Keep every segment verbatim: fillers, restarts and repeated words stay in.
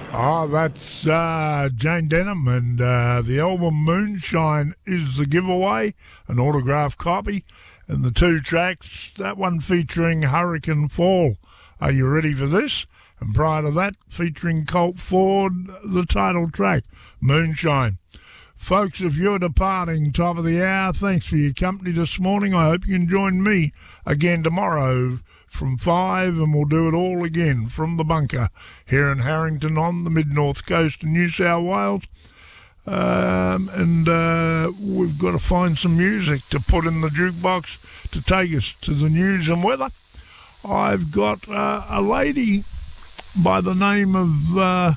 Ah, that's uh, Jane Denham, and uh, the album Moonshine is the giveaway, an autographed copy, and the two tracks, that one featuring Hurricane Fall. Are you ready for this? And prior to that, featuring Colt Ford, the title track, Moonshine. Folks, if you're departing, top of the hour, thanks for your company this morning. I hope you can join me again tomorrow from five, and we'll do it all again from the bunker here in Harrington on the mid-north coast of New South Wales. Um, and uh, we've got to find some music to put in the jukebox to take us to the news and weather. I've got uh, a lady by the name of uh,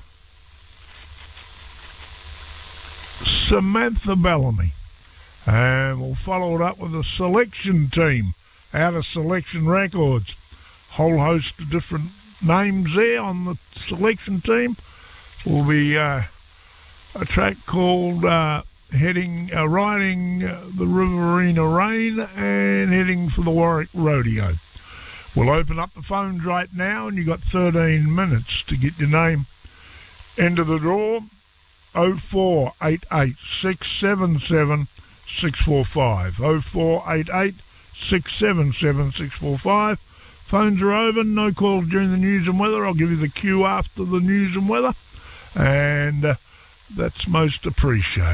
Samantha Bellamy, and we'll follow it up with a selection team out of Selection Records. Whole host of different names there on the selection team. Will be uh, a track called uh, Heading, uh, Riding the Riverina Rain and Heading for the Warwick Rodeo. We'll open up the phones right now, and you've got thirteen minutes to get your name into the draw. oh four eight eight, six seven seven, six four five. oh four eight eight, six seven seven, six four five. Phones are open, no calls during the news and weather. I'll give you the cue after the news and weather, and uh, that's most appreciated.